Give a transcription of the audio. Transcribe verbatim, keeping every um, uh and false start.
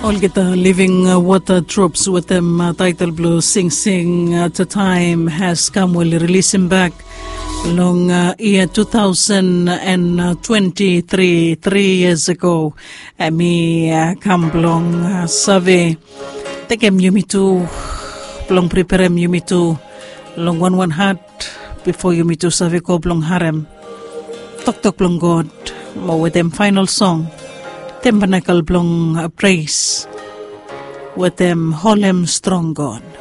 All get the Living uh, Water Troops with them uh, title blue Sing Sing at the time has come. Will release him back long uh, year two thousand twenty-three, three years ago. Uh, me uh, come long uh, survey. Take him you me too. Long prepare him you me too. Long one one heart before you me too survey ko long harem. Tok tok long God. Mo with them final song. Tembanakal blong praise with them Holem strong God.